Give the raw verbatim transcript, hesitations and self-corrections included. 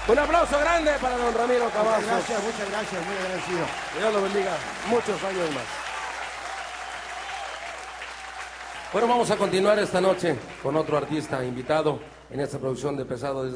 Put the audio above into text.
Un aplauso grande para don Ramiro Cavazos. Muchas gracias, muchas gracias, muy agradecido. Dios lo bendiga muchos años más. Bueno, vamos a continuar esta noche con otro artista invitado en esta producción de Pesado.